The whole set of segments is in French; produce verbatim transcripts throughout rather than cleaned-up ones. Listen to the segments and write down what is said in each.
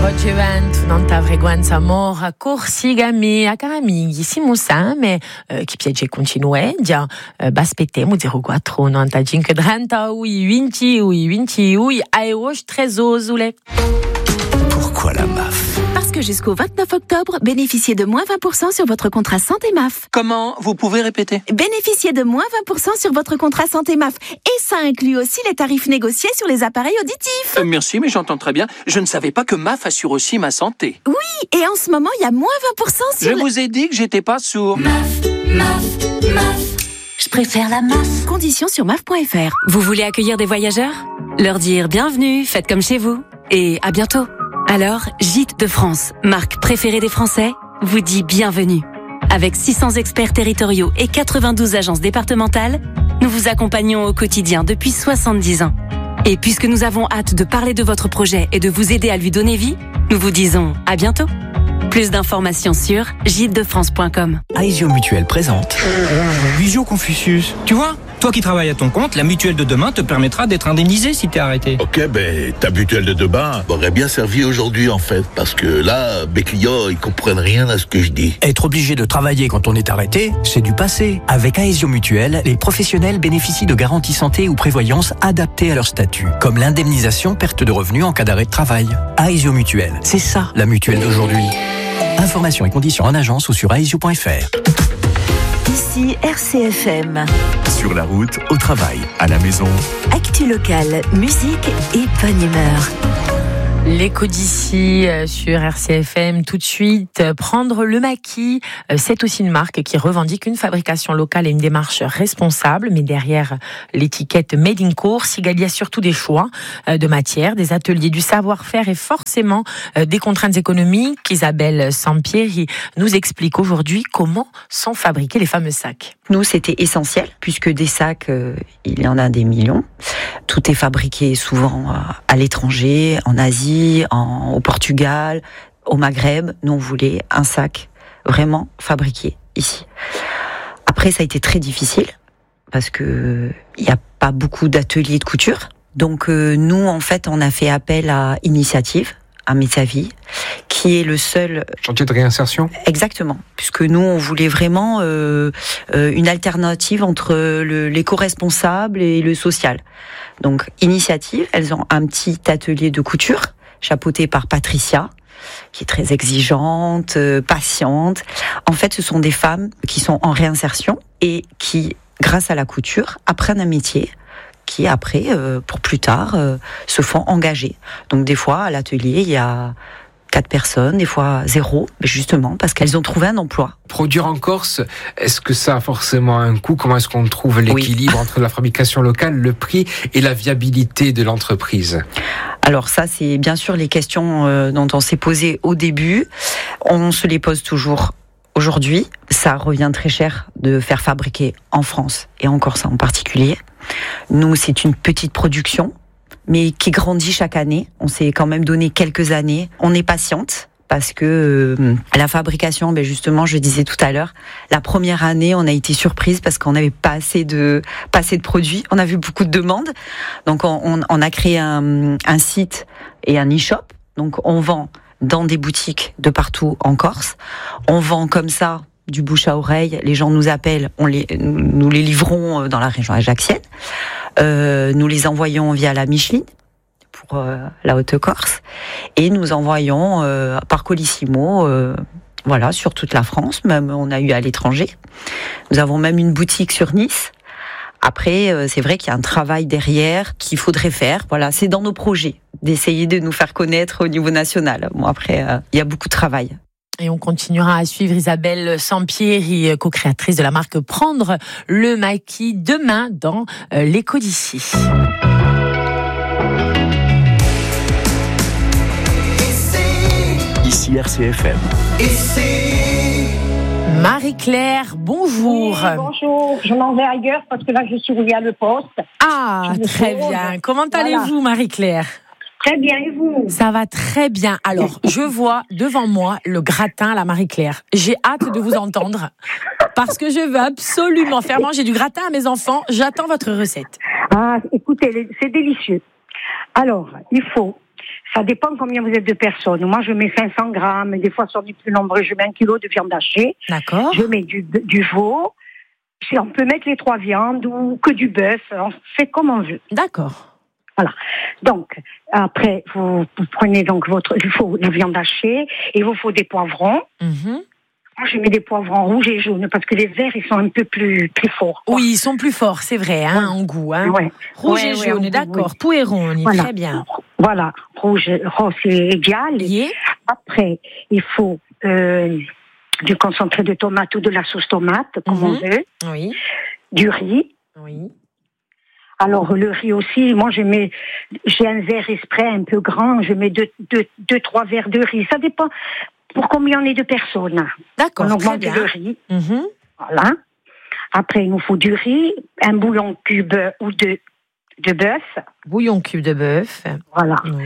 Rogevent non t'avreguanza mora corsigami a caramighi simusame chi piace continue già baspetemo zero quattro novantacinque trenta ui vinci ui vinci ui ai roche trésosule. Pourquoi la M A F ? Parce que jusqu'au vingt-neuf octobre, bénéficiez de moins vingt pour cent sur votre contrat santé M A F. Comment ? Vous pouvez répéter ? Bénéficiez de moins vingt pour cent sur votre contrat santé M A F. Et ça inclut aussi les tarifs négociés sur les appareils auditifs. Euh, merci, mais j'entends très bien. Je ne savais pas que M A F assure aussi ma santé. Oui, et en ce moment, il y a moins vingt pour cent sur... Je le... vous ai dit que j'étais pas sourd. M A F, M A F, M A F. Je préfère la M A F. Conditions sur M A F point F R. Vous voulez accueillir des voyageurs ? Leur dire bienvenue, faites comme chez vous. Et à bientôt. Alors, Gîtes de France, marque préférée des Français, vous dit bienvenue. Avec six cents experts territoriaux et quatre-vingt-douze agences départementales, nous vous accompagnons au quotidien depuis soixante-dix ans. Et puisque nous avons hâte de parler de votre projet et de vous aider à lui donner vie, nous vous disons à bientôt. Plus d'informations sur gîtes de france point com. Aesio Mutuelle présente Visio Confucius. Tu vois, toi qui travailles à ton compte, la mutuelle de demain te permettra d'être indemnisé si t'es arrêté. Ok, ben ta mutuelle de demain m'aurait bien servi aujourd'hui en fait, parce que là, mes clients, ils comprennent rien à ce que je dis. Être obligé de travailler quand on est arrêté, c'est du passé. Avec Aesio Mutuelle, les professionnels bénéficient de garanties santé ou prévoyance adaptées à leur statut, comme l'indemnisation perte de revenus en cas d'arrêt de travail. Aesio Mutuelle, c'est ça la mutuelle d'aujourd'hui. Informations et conditions en agence ou sur aesio point F R. Ici R C F M. Sur la route, au travail, à la maison. Actu locale, musique et bonne humeur. L'écho d'ici sur R C F M tout de suite. Prendre le maquis, c'est aussi une marque qui revendique une fabrication locale et une démarche responsable. Mais derrière l'étiquette Made in Corse, il y a surtout des choix de matières, des ateliers, du savoir-faire et forcément des contraintes économiques. Isabelle Sampieri nous explique aujourd'hui comment sont fabriqués les fameux sacs. Nous, c'était essentiel puisque des sacs, euh, il y en a des millions. Tout est fabriqué souvent euh, à l'étranger, en Asie, en, au Portugal, au Maghreb. Nous, on voulait un sac vraiment fabriqué ici. Après, ça a été très difficile parce que il n'y a pas beaucoup d'ateliers de couture. Donc, euh, nous, en fait, on a fait appel à Initiative, à Metavi, qui est le seul... Chantier de réinsertion ? Exactement, puisque nous, on voulait vraiment euh, euh, une alternative entre le, l'éco-responsable et le social. Donc, Initiative, elles ont un petit atelier de couture, chapeauté par Patricia, qui est très exigeante, euh, patiente. En fait, ce sont des femmes qui sont en réinsertion et qui, grâce à la couture, apprennent un métier qui après, euh, pour plus tard, euh, se font engager. Donc des fois, à l'atelier, il y a quatre personnes, des fois zéro, justement, parce qu'elles ont trouvé un emploi. Produire en Corse, est-ce que ça a forcément un coût ? Comment est-ce qu'on trouve l'équilibre oui. entre la fabrication locale, le prix et la viabilité de l'entreprise ? Alors ça, c'est bien sûr les questions euh, dont on s'est posé au début. On se les pose toujours aujourd'hui. Ça revient très cher de faire fabriquer en France, et en Corse en particulier. Nous, c'est une petite production, mais qui grandit chaque année. On s'est quand même donné quelques années. On est patiente parce que euh, la fabrication, ben justement, je disais tout à l'heure, la première année, on a été surprise parce qu'on n'avait pas assez de pas assez de produits. On a vu beaucoup de demandes, donc on, on, on a créé un, un site et un e-shop. Donc on vend dans des boutiques de partout en Corse. On vend comme ça, du bouche à oreille, les gens nous appellent, on les, nous les livrons dans la région ajaxienne, euh, nous les envoyons via la Micheline pour euh, la Haute-Corse, et nous envoyons euh, par Colissimo, euh, voilà, sur toute la France, même on a eu à l'étranger. Nous avons même une boutique sur Nice. Après, euh, c'est vrai qu'il y a un travail derrière qu'il faudrait faire. Voilà, c'est dans nos projets d'essayer de nous faire connaître au niveau national. Bon, après, euh, il y a beaucoup de travail. Et on continuera à suivre Isabelle Sampieri, co-créatrice de la marque Prendre le maquis, demain dans euh, l'écho d'ici. Ici R C F M. Marie-Claire, bonjour. Oui, bonjour, je m'en vais ailleurs parce que là je suis à le poste. Ah, très pose. bien. Comment voilà. allez-vous, Marie-Claire ? Très bien, et vous ? Ça va très bien. Alors, je vois devant moi le gratin à la Marie-Claire. J'ai hâte de vous entendre parce que je veux absolument faire manger du gratin à mes enfants. J'attends votre recette. Ah, écoutez, c'est délicieux. Alors, il faut Ça dépend combien vous êtes de personnes. Moi, je mets cinq cents grammes. Des fois, sur du plus nombreux, je mets un kilo de viande hachée. D'accord. Je mets du, du veau. Si on peut mettre les trois viandes ou que du bœuf. On fait comme on veut. D'accord. Voilà. Donc, après, vous, vous prenez donc votre, il faut la viande hachée et il vous faut des poivrons. Mm-hmm. Moi, je mets des poivrons rouges et jaunes parce que les verts, ils sont un peu plus, plus forts. Quoi. Oui, ils sont plus forts, c'est vrai, hein, ouais. en goût. Hein. Ouais. Rouge ouais, et ouais, jaune, d'accord. Oui. Pouéron, voilà. Très bien. Voilà, rouge, rose et égal. Yeah. Après, il faut euh, du concentré de tomate ou de la sauce tomate, comme mm-hmm. on veut. Oui. Du riz. Oui. Alors, le riz aussi, moi, je mets, j'ai un verre exprès un peu grand, je mets deux, deux, deux, trois verres de riz. Ça dépend pour combien on est de personnes. D'accord, on augmente très bien. le riz. Mm-hmm. Voilà. Après, il nous faut du riz, un bouillon cube ou deux de bœuf. Bouillon cube de bœuf. Voilà. Oui.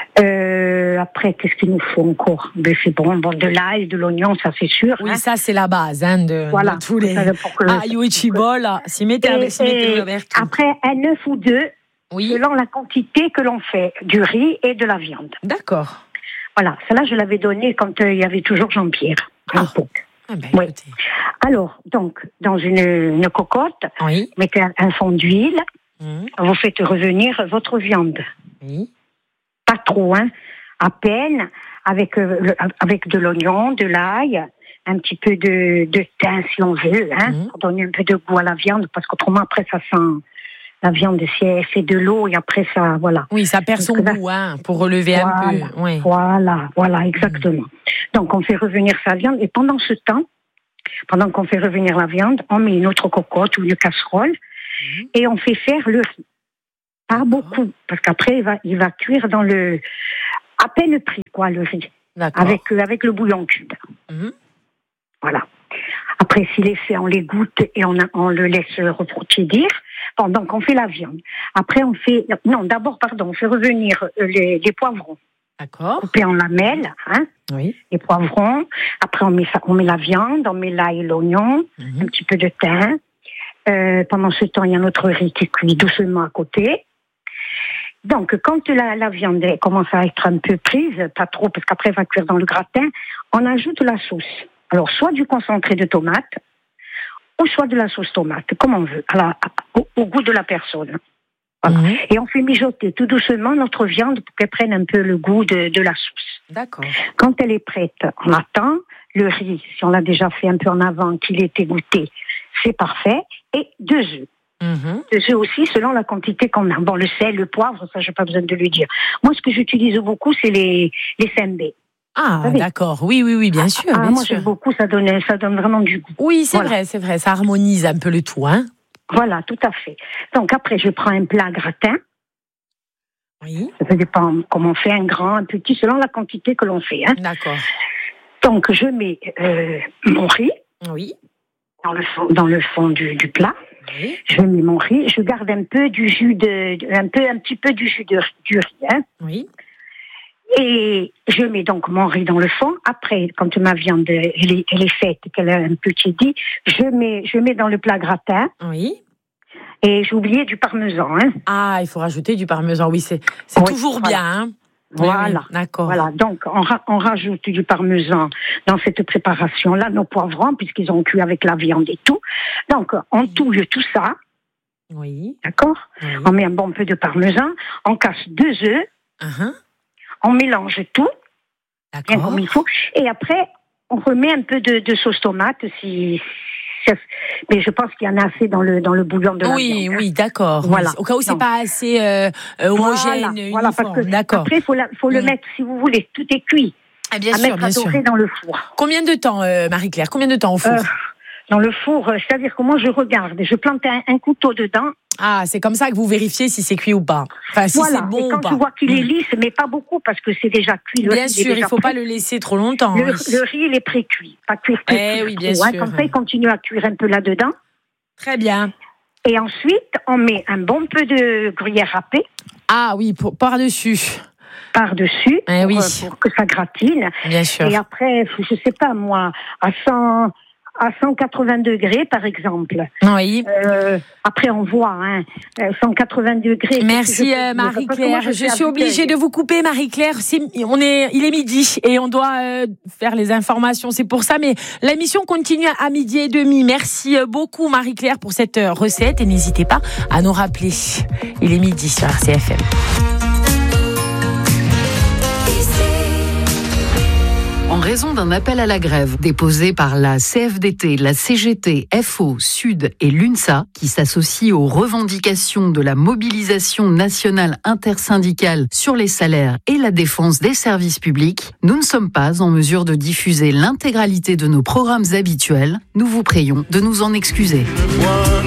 Euh, après, qu'est-ce qu'il nous faut encore? Ben, c'est bon, bon, de l'ail, de l'oignon, ça c'est sûr. Oui, hein. ça c'est la base hein, de, voilà. de tous les aglio e cibola. Si mettez et, si mettez et après, un œuf ou deux, oui. selon la quantité que l'on fait du riz et de la viande. D'accord. Voilà, cela je l'avais donné quand euh, il y avait toujours Jean-Pierre. Ah. Ah ben, oui. Alors, donc, dans une, une cocotte, oui. mettez un, un fond d'huile. Mmh. Vous faites revenir votre viande. Oui. Pas trop, hein. À peine, avec, euh, le, avec de l'oignon, de l'ail, un petit peu de, de thym si on veut, hein, mmh. pour donner un peu de goût à la viande, parce qu'autrement, après, ça sent la viande, si elle fait de l'eau, et après, ça, voilà. Oui, ça perd son Donc, goût, hein, pour relever voilà, un peu. Oui. Voilà, voilà, exactement. Mmh. Donc, on fait revenir sa viande, et pendant ce temps, pendant qu'on fait revenir la viande, on met une autre cocotte ou une casserole, mmh. et on fait faire le riz. Pas beaucoup, parce qu'après, il va, il va cuire dans le... à peine pris, quoi, le riz. D'accord. Avec, euh, avec le bouillon cube. Mmh. Voilà. Après, s'il est fait, on les goûte et on, a, on le laisse refroidir pendant qu'on fait la viande. Après, on fait... Non, d'abord, pardon, on fait revenir les, les poivrons. D'accord. Coupés en lamelles, hein. Oui. Les poivrons. Après, on met, ça, on met la viande, on met l'ail et l'oignon, mmh. un petit peu de thym. Euh, pendant ce temps, il y a notre riz qui cuit doucement à côté. Donc, quand la, la viande commence à être un peu prise, pas trop, parce qu'après elle va cuire dans le gratin, on ajoute la sauce. Alors, soit du concentré de tomate, ou soit de la sauce tomate, comme on veut, à la, au, au goût de la personne. Voilà. Mmh. Et on fait mijoter tout doucement notre viande pour qu'elle prenne un peu le goût de, de la sauce. D'accord. Quand elle est prête, on attend. Le riz, si on l'a déjà fait un peu en avant, qu'il ait égoutté, c'est parfait. Et deux œufs. Mmh. Deux œufs aussi, selon la quantité qu'on a. Bon, le sel, le poivre, ça, j'ai pas besoin de le dire. Moi, ce que j'utilise beaucoup, c'est les, les sembés. Ah, d'accord. Oui, oui, oui, bien sûr. Ah, bien moi, sûr. j'aime beaucoup, ça donne, ça donne vraiment du goût. Oui, c'est voilà. vrai, c'est vrai. Ça harmonise un peu le tout, hein. Voilà, tout à fait. Donc, après, je prends un plat gratin. Oui. Ça dépend comment on fait, un grand, un petit, selon la quantité que l'on fait, hein. D'accord. Donc, je mets euh, mon riz. Oui. Dans le fond, dans le fond du, du plat. Oui. Je mets mon riz. Je garde un peu du jus de, un peu, un petit peu du jus de, du riz, hein. Oui. Et je mets donc mon riz dans le fond. Après, quand ma viande elle est, elle est faite, qu'elle a un peu tiédi, je mets, je mets dans le plat gratin. Oui. Et j'ai oublié du parmesan, hein. Ah, il faut rajouter du parmesan. Oui, c'est, c'est oui, toujours voilà. bien, hein. Voilà, oui, oui, d'accord. Voilà, donc on, ra- on rajoute du parmesan dans cette préparation-là, nos poivrons, puisqu'ils ont cuit avec la viande et tout. Donc, on touille tout ça. Oui. D'accord. Oui. On met un bon peu de parmesan, on casse deux œufs, uh-huh. on mélange tout, d'accord. bien comme il faut, et après, on remet un peu de, de sauce tomate, si... mais je pense qu'il y en a assez dans le dans le bouillon de la oui, viande. Oui, oui, d'accord. Voilà. Au cas où c'est pas assez euh, homogène, voilà, uniforme. voilà, parce que d'accord. Après, il faut, faut le oui. mettre, si vous voulez, tout est cuit. Ah, bien à sûr, mettre bien à dorer sûr. dans le four. Combien de temps, euh, Marie-Claire? Combien de temps au four? euh, Dans le four, c'est-à-dire que moi, je regarde, je plante un, un couteau dedans. Ah, c'est comme ça que vous vérifiez si c'est cuit ou pas. Enfin, si voilà. c'est bon et quand ou pas. je vois qu'il mmh. est lisse, mais pas beaucoup, parce que c'est déjà cuit. Le bien riz sûr, est il ne faut prêt. pas le laisser trop longtemps. Le, oui. le riz, il est pré-cuit. Pas cuire tout. Eh oui, bien trop, sûr. Hein. Comme ça, il continue à cuire un peu là-dedans. Très bien. Et ensuite, on met un bon peu de gruyère râpée. Ah oui, pour, par-dessus. Par-dessus, eh pour, oui. pour que ça gratine. Bien sûr. Et après, je sais pas moi, à cent, à cent quatre-vingts degrés, par exemple. Oui. Euh, après, on voit, hein, cent quatre-vingts degrés. Merci je, Marie-Claire. Je, je suis habituée. obligée de vous couper, Marie-Claire. C'est, on est, il est midi et on doit euh, faire les informations. C'est pour ça. Mais l'émission continue à midi et demi. Merci beaucoup, Marie-Claire, pour cette recette. Et n'hésitez pas à nous rappeler. Il est midi sur R C F M. En raison d'un appel à la grève déposé par la C F D T, la C G T, F O, Sud et l'UNSA, qui s'associe aux revendications de la mobilisation nationale intersyndicale sur les salaires et la défense des services publics, nous ne sommes pas en mesure de diffuser l'intégralité de nos programmes habituels. Nous vous prions de nous en excuser.